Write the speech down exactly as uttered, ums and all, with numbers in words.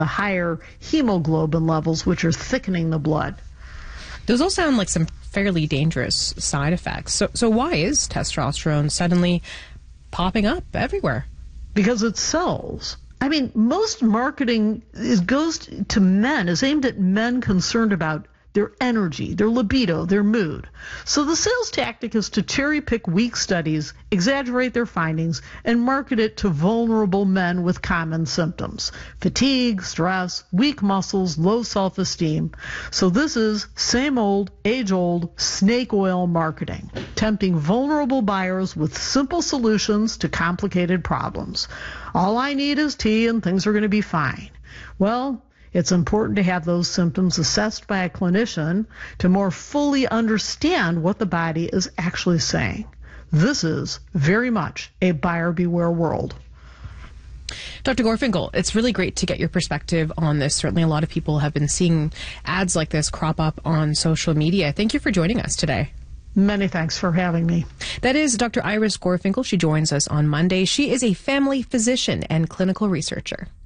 the higher hemoglobin levels, which are thickening the blood. Those all sound like some fairly dangerous side effects. So, so why is testosterone suddenly popping up everywhere? Because it sells. I mean, most marketing is goes to men, is aimed at men concerned about their energy, their libido, their mood. So the sales tactic is to cherry pick weak studies, exaggerate their findings, and market it to vulnerable men with common symptoms: fatigue, stress, weak muscles, low self-esteem. So this is same old, age-old snake oil marketing, tempting vulnerable buyers with simple solutions to complicated problems. All I need is tea and things are going to be fine. Well, it's important to have those symptoms assessed by a clinician to more fully understand what the body is actually saying. This is very much a buyer beware world. Doctor Gorfinkel, it's really great to get your perspective on this. Certainly a lot of people have been seeing ads like this crop up on social media. Thank you for joining us today. Many thanks for having me. That is Doctor Iris Gorfinkel. She joins us on Monday. She is a family physician and clinical researcher.